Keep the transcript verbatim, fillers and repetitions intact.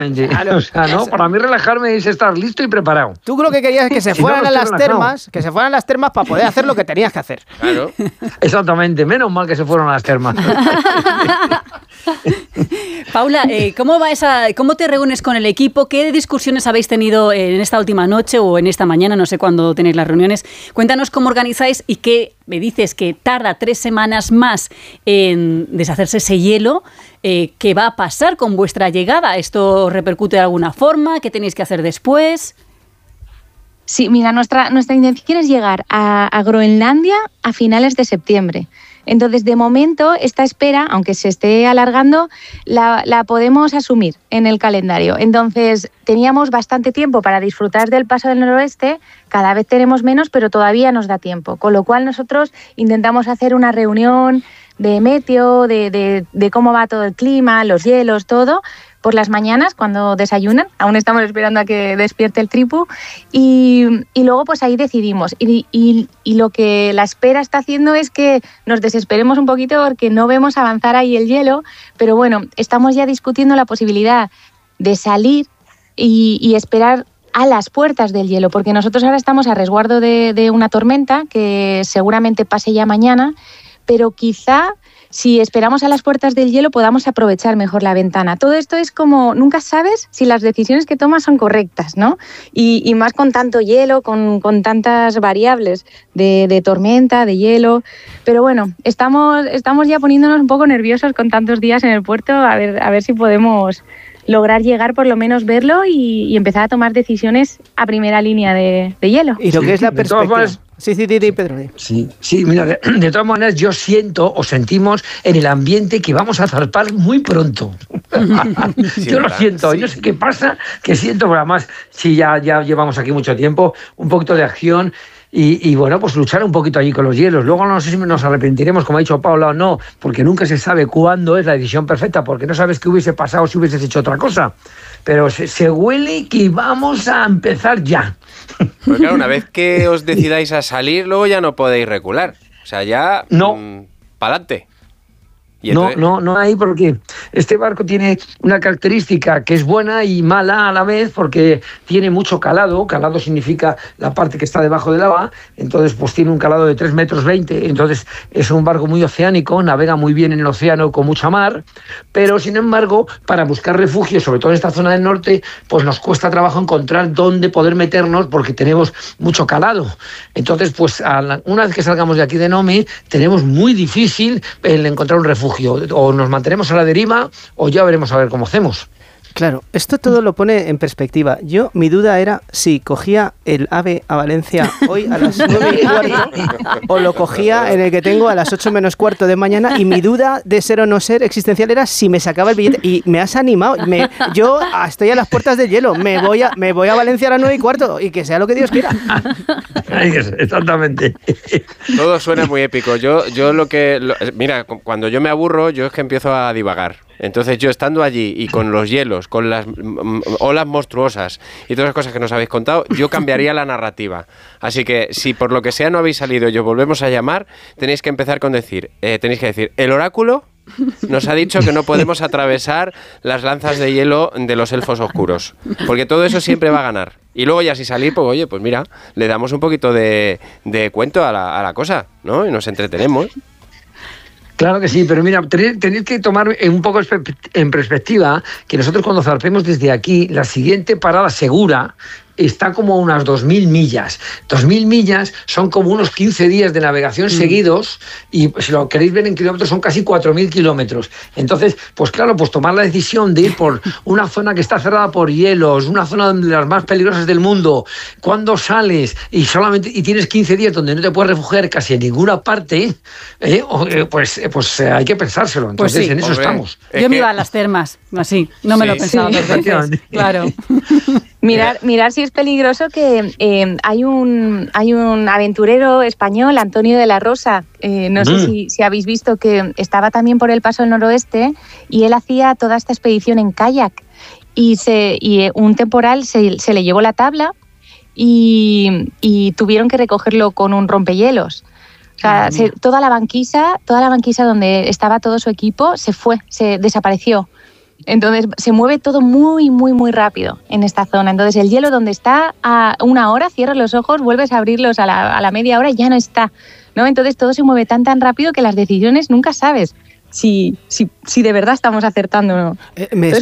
Claro, o sea, ¿no? Para mí relajarme es estar listo y preparado. Tú lo que querías es que se fueran no, a las relajado. termas, que se fueran a las termas para poder hacer lo que tenías que hacer. Claro. Exactamente, menos mal que se fueron a las termas. Paula, eh, ¿cómo va esa, cómo te reúnes con el equipo? ¿Qué discusiones habéis tenido en esta última noche o en esta mañana? No sé cuándo tenéis las reuniones. Cuéntanos cómo organizáis y qué me dices que tarda tres semanas más en deshacerse ese hielo. Eh, ¿Qué va a pasar con vuestra llegada? ¿Esto repercute de alguna forma? ¿Qué tenéis que hacer después? Sí, mira, nuestra, nuestra intención es llegar a, a Groenlandia a finales de septiembre. Entonces, de momento, esta espera, aunque se esté alargando, la, la podemos asumir en el calendario. Entonces, teníamos bastante tiempo para disfrutar del paso del noroeste, cada vez tenemos menos, pero todavía nos da tiempo. Con lo cual, nosotros intentamos hacer una reunión de meteo, de, de, de cómo va todo el clima, los hielos, todo, por las mañanas cuando desayunan. Aún estamos esperando a que despierte el tripu y, y luego pues ahí decidimos. Y, y, y lo que la espera está haciendo es que nos desesperemos un poquito porque no vemos avanzar ahí el hielo, pero bueno, estamos ya discutiendo la posibilidad de salir y, y esperar a las puertas del hielo, porque nosotros ahora estamos a resguardo de, de una tormenta que seguramente pase ya mañana, pero quizá si esperamos a las puertas del hielo podamos aprovechar mejor la ventana. Todo esto es como, nunca sabes si las decisiones que tomas son correctas, ¿no? Y, y más con tanto hielo, con, con tantas variables de, de tormenta, de hielo. Pero bueno, estamos, estamos ya poniéndonos un poco nerviosos con tantos días en el puerto, a ver, a ver si podemos lograr llegar, por lo menos verlo y, y empezar a tomar decisiones a primera línea de, de hielo. Y lo que es la perspectiva... Sí, sí, sí, sí, Pedro. Sí, sí, mira, de, de todas maneras yo siento o sentimos en el ambiente que vamos a zarpar muy pronto. Sí, yo lo siento, sí. No sé qué pasa, que siento, pero además, sí, ya, ya llevamos aquí mucho tiempo, un poquito de acción y, y bueno, pues luchar un poquito allí con los hielos. Luego no sé si nos arrepentiremos, como ha dicho Paula, o no, porque nunca se sabe cuándo es la decisión perfecta, porque no sabes qué hubiese pasado si hubieses hecho otra cosa. Pero se, se huele que vamos a empezar ya. Pues claro, una vez que os decidáis a salir, luego ya no podéis recular. O sea, ya... No. Mmm, pa'lante. No, no, no hay, porque este barco tiene una característica que es buena y mala a la vez, porque tiene mucho calado. Calado significa la parte que está debajo del agua, entonces pues tiene un calado de tres metros veinte, entonces es un barco muy oceánico, navega muy bien en el océano con mucha mar, pero sin embargo, para buscar refugio, sobre todo en esta zona del norte, pues nos cuesta trabajo encontrar dónde poder meternos porque tenemos mucho calado. Entonces, pues a la, una vez que salgamos de aquí de Nome, tenemos muy difícil el encontrar un refugio. O nos mantenemos a la deriva o ya veremos a ver cómo hacemos. Claro, esto todo lo pone en perspectiva. Yo, mi duda era si cogía el AVE a Valencia hoy a las nueve y cuarto o lo cogía en el que tengo a las ocho menos cuarto de mañana, y mi duda de ser o no ser existencial era si me sacaba el billete. Y me has animado. Me, yo estoy a las puertas del hielo. Me voy a, me voy a Valencia a las nueve y cuarto y que sea lo que Dios quiera. Exactamente. Todo suena muy épico. Yo, yo lo que... Lo, mira, cuando yo me aburro, yo es que empiezo a divagar. Entonces yo estando allí y con los hielos, con las m- olas monstruosas y todas las cosas que nos habéis contado, yo cambiaría la narrativa. Así que si por lo que sea no habéis salido y os volvemos a llamar, tenéis que empezar con decir, eh, tenéis que decir, el oráculo nos ha dicho que no podemos atravesar las lanzas de hielo de los elfos oscuros, porque todo eso siempre va a ganar. Y luego ya si salir, pues oye, pues mira, le damos un poquito de, de cuento a la, a la cosa, ¿no? Y nos entretenemos. Claro que sí, pero mira, tenéis, tenéis que tomar un poco en perspectiva que nosotros cuando zarpemos desde aquí, la siguiente parada segura está como a unas dos mil millas. dos mil millas son como unos quince días de navegación mm. seguidos, y si lo queréis ver en kilómetros son casi cuatro mil kilómetros. Entonces, pues claro, pues tomar la decisión de ir por una zona que está cerrada por hielos, una zona de las más peligrosas del mundo, cuando sales y solamente y tienes quince días donde no te puedes refugiar casi en ninguna parte, ¿eh? pues, pues eh, hay que pensárselo. Entonces, pues sí, en eso hombre, estamos. Yo me iba a las termas, así, no me sí, lo pensaba sí, dos veces. Claro. Mirar, mirar si es peligroso que eh, hay un hay un aventurero español, Antonio de la Rosa, eh, no mm. sé si, si habéis visto, que estaba también por el paso del noroeste y él hacía toda esta expedición en kayak y, se, y un temporal se, se le llevó la tabla y, y tuvieron que recogerlo con un rompehielos. O sea, mm. se, toda la banquisa, toda la banquisa donde estaba todo su equipo se fue, se desapareció. Entonces se mueve todo muy, muy, muy rápido en esta zona. Entonces el hielo donde está a una hora, cierras los ojos, vuelves a abrirlos a la, a la media hora y ya no está, ¿no? Entonces todo se mueve tan, tan rápido que las decisiones nunca sabes si, si, si de verdad estamos acertando o no. Eh, me Entonces